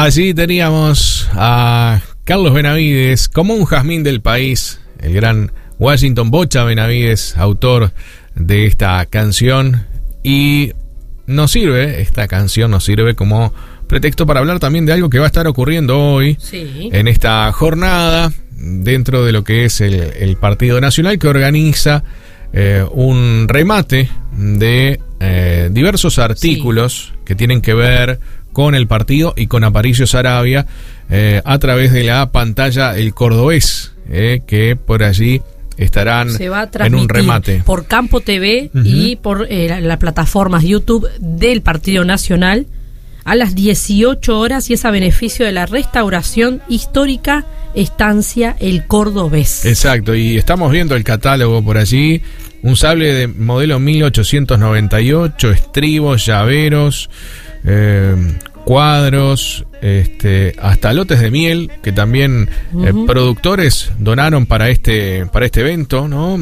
Allí teníamos a Carlos Benavides, como un jazmín del país, el gran Washington Bocha Benavides, autor de esta canción. Y esta canción nos sirve como pretexto para hablar también de algo que va a estar ocurriendo hoy, en esta jornada, dentro de lo que es el Partido Nacional, que organiza un remate de diversos artículos que tienen que ver con el partido y con Aparicio Saravia a través de la pantalla El Cordobés, que por allí estarán en un remate por Campo TV y por las plataformas YouTube del Partido Nacional a las 18 horas, y es a beneficio de la restauración histórica Estancia El Cordobés. Exacto, y estamos viendo el catálogo por allí. Un sable de modelo 1898, estribos, llaveros, cuadros, hasta lotes de miel que también productores donaron para este evento, ¿no?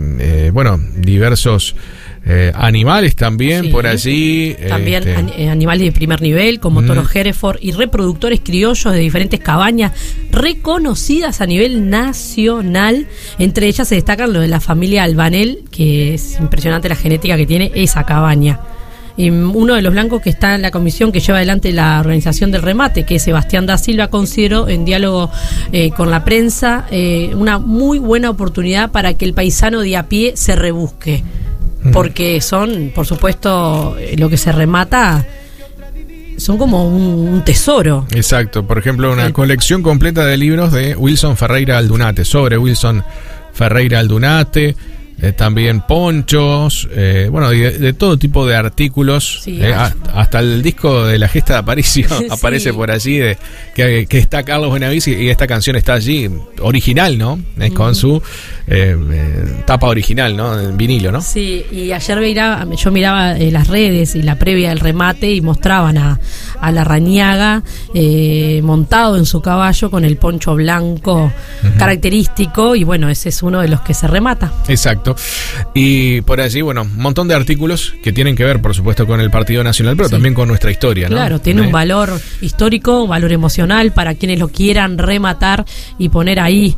Diversos animales también por allí. También animales de primer nivel como toros Hereford y reproductores criollos de diferentes cabañas reconocidas a nivel nacional. Entre ellas se destacan lo de la familia Albanel, que es impresionante la genética que tiene esa cabaña. Y uno de los blancos que está en la comisión que lleva adelante la organización del remate, que es Sebastián da Silva, consideró en diálogo con la prensa una muy buena oportunidad para que el paisano de a pie se rebusque, porque son, por supuesto, lo que se remata son como un tesoro. Exacto, por ejemplo, una colección completa de libros de Wilson Ferreira Aldunate, sobre Wilson Ferreira Aldunate. También ponchos, de todo tipo de artículos, hasta el disco de la gesta de Aparicio aparece por allí, que está Carlos Benavides, y esta canción está allí, original, ¿no? Con su tapa original, ¿no? En vinilo, ¿no? Sí, y ayer yo miraba las redes y la previa del remate y mostraban a Larrañaga montado en su caballo con el poncho blanco característico, y bueno, ese es uno de los que se remata. Exacto. Y por allí, un montón de artículos que tienen que ver, por supuesto, con el Partido Nacional, pero también con nuestra historia, ¿no? Claro, tiene un valor histórico, un valor emocional para quienes lo quieran rematar y poner ahí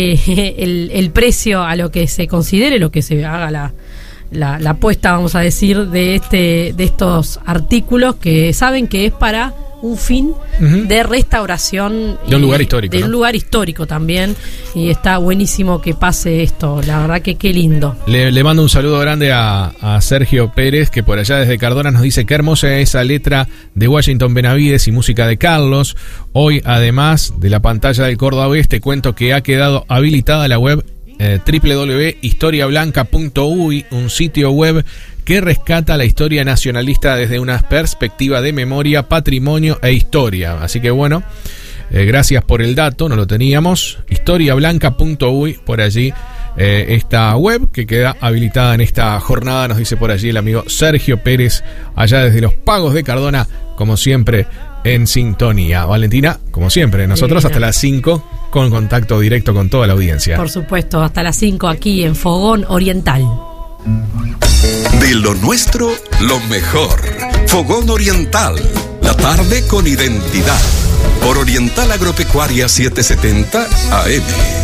el precio a lo que se considere, lo que se haga la apuesta, vamos a decir, de estos artículos que saben que es para un fin de restauración de un lugar histórico, de un lugar histórico también, y está buenísimo que pase esto, la verdad que qué lindo. Le mando un saludo grande a Sergio Pérez, que por allá desde Cardona nos dice: qué hermosa esa letra de Washington Benavides y música de Carlos. Hoy, además de la pantalla del Cordobés, te cuento que ha quedado habilitada la web www.historiablanca.uy, un sitio web que rescata la historia nacionalista desde una perspectiva de memoria, patrimonio e historia. Así que gracias por el dato, no lo teníamos. Historiablanca.uy, por allí esta web que queda habilitada en esta jornada, nos dice por allí el amigo Sergio Pérez, allá desde los Pagos de Cardona, como siempre en sintonía. Valentina, como siempre, nosotros hasta las 5 con contacto directo con toda la audiencia. Por supuesto, hasta las 5 aquí en Fogón Oriental. De lo nuestro, lo mejor. Fogón Oriental, la tarde con identidad. Por Oriental Agropecuaria 770 AM.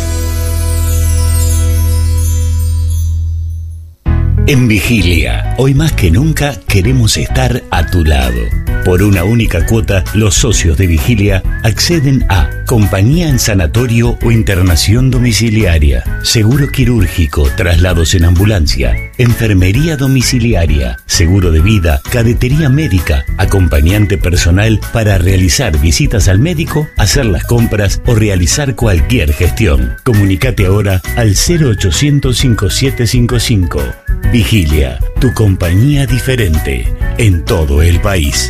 En Vigilia, hoy más que nunca queremos estar a tu lado. Por una única cuota, los socios de Vigilia acceden a compañía en sanatorio o internación domiciliaria, seguro quirúrgico, traslados en ambulancia, enfermería domiciliaria, seguro de vida, cadetería médica, acompañante personal para realizar visitas al médico, hacer las compras o realizar cualquier gestión. Comunicate ahora al 0800 5755. Vigilia, tu compañía diferente en todo el país.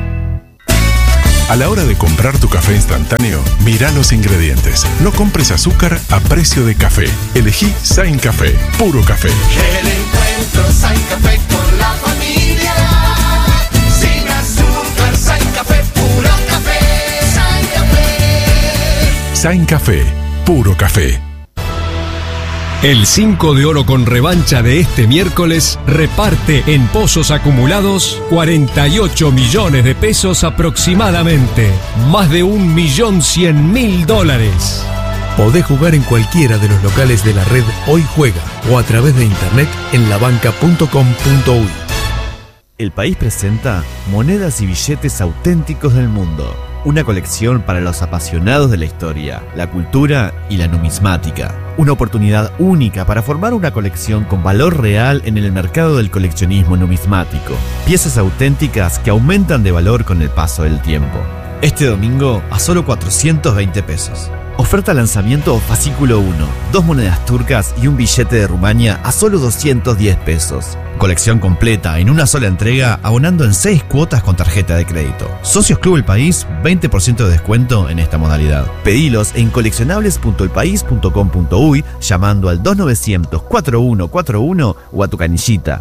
A la hora de comprar tu café instantáneo, mira los ingredientes. No compres azúcar a precio de café. Elegí Sain Café, puro café. El encuentro Sain Café con la familia. Sin azúcar, Sain Café, puro café. Sain Café. Sain Café, puro café. El 5 de oro con revancha de este miércoles reparte en pozos acumulados 48 millones de pesos aproximadamente. Más de $1.100.000. Podés jugar en cualquiera de los locales de la red Hoy Juega o a través de internet en labanca.com.uy. El País presenta Monedas y billetes auténticos del mundo. Una colección para los apasionados de la historia, la cultura y la numismática. Una oportunidad única para formar una colección con valor real en el mercado del coleccionismo numismático. Piezas auténticas que aumentan de valor con el paso del tiempo. Este domingo a solo 420 pesos. Oferta lanzamiento fascículo 1. 2 monedas turcas y un billete de Rumania a solo 210 pesos. Colección completa en una sola entrega, abonando en 6 cuotas con tarjeta de crédito. Socios Club El País, 20% de descuento en esta modalidad. Pedilos en coleccionables.elpaís.com.uy llamando al 2900-4141 o a tu canillita.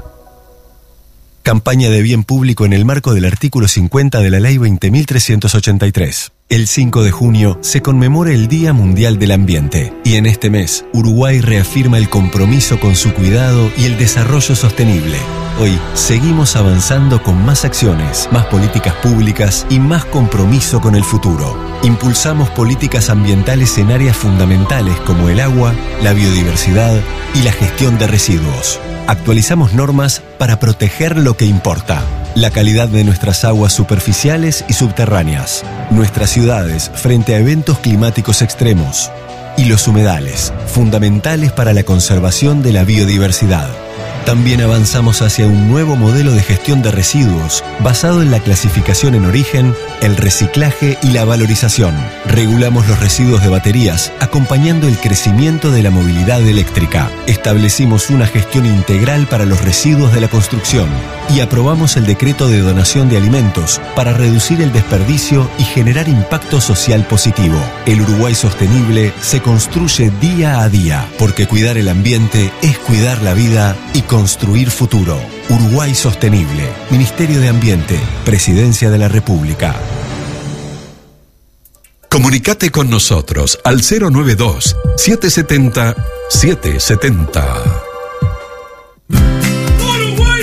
Campaña de bien público en el marco del artículo 50 de la Ley 20.383. El 5 de junio se conmemora el Día Mundial del Ambiente y en este mes Uruguay reafirma el compromiso con su cuidado y el desarrollo sostenible. Hoy seguimos avanzando con más acciones, más políticas públicas y más compromiso con el futuro. Impulsamos políticas ambientales en áreas fundamentales como el agua, la biodiversidad y la gestión de residuos. Actualizamos normas para proteger lo que importa. La calidad de nuestras aguas superficiales y subterráneas, nuestras ciudades frente a eventos climáticos extremos y los humedales, fundamentales para la conservación de la biodiversidad. También avanzamos hacia un nuevo modelo de gestión de residuos basado en la clasificación en origen, el reciclaje y la valorización. Regulamos los residuos de baterías, acompañando el crecimiento de la movilidad eléctrica. Establecimos una gestión integral para los residuos de la construcción y aprobamos el decreto de donación de alimentos para reducir el desperdicio y generar impacto social positivo. El Uruguay sostenible se construye día a día, porque cuidar el ambiente es cuidar la vida y construir futuro. Uruguay Sostenible, Ministerio de Ambiente, Presidencia de la República. Comunicate con nosotros al 092-770-770. Uruguay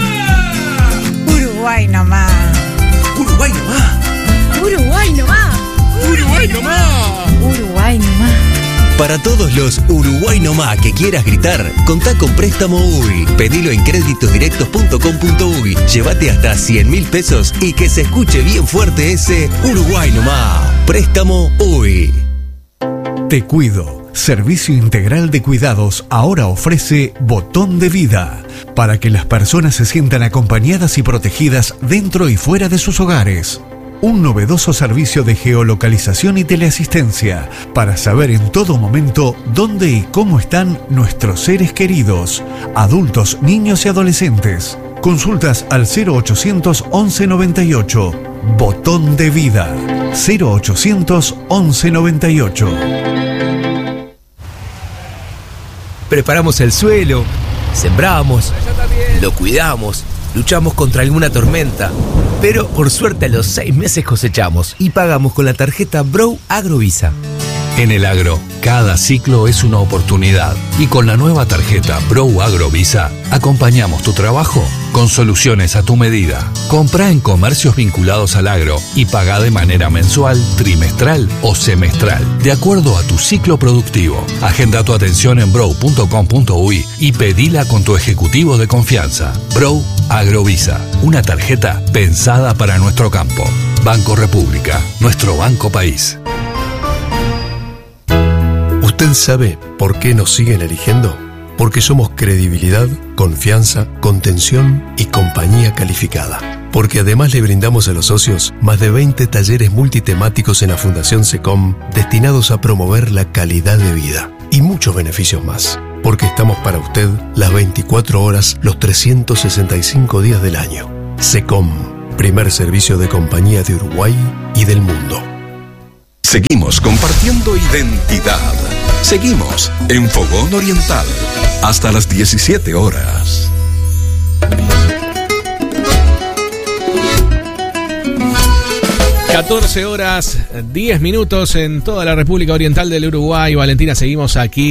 nomás. Uruguay nomás. Uruguay nomás. Uruguay nomás. Uruguay nomás. Para todos los Uruguay nomás que quieras gritar, contá con Préstamo UI. Pedilo en créditosdirectos.com.uy. Llévate hasta 100.000 pesos y que se escuche bien fuerte ese Uruguay nomás. Préstamo UI. Te Cuido. Servicio Integral de Cuidados ahora ofrece Botón de Vida, para que las personas se sientan acompañadas y protegidas dentro y fuera de sus hogares. Un novedoso servicio de geolocalización y teleasistencia para saber en todo momento dónde y cómo están nuestros seres queridos, adultos, niños y adolescentes. Consultas al 0800 1198. Botón de Vida. 0800 1198. Preparamos el suelo, sembramos, lo cuidamos, luchamos contra alguna tormenta, pero por suerte a los 6 meses cosechamos y pagamos con la tarjeta Bro Agrovisa. En el agro, cada ciclo es una oportunidad y con la nueva tarjeta Bro Agrovisa acompañamos tu trabajo con soluciones a tu medida. Comprá en comercios vinculados al agro y pagá de manera mensual, trimestral o semestral, de acuerdo a tu ciclo productivo. Agenda tu atención en bro.com.uy y pedila con tu ejecutivo de confianza. Bro Agrovisa, una tarjeta pensada para nuestro campo. Banco República, nuestro banco país. ¿Usted sabe por qué nos siguen eligiendo? Porque somos credibilidad, confianza, contención y compañía calificada. Porque además le brindamos a los socios más de 20 talleres multitemáticos en la Fundación SECOM destinados a promover la calidad de vida y muchos beneficios más. Porque estamos para usted las 24 horas, los 365 días del año. SECOM, primer servicio de compañía de Uruguay y del mundo. Seguimos compartiendo identidad. Seguimos en Fogón Oriental hasta las 17 horas. ...14 horas, 10 minutos en toda la República Oriental del Uruguay. Valentina, seguimos aquí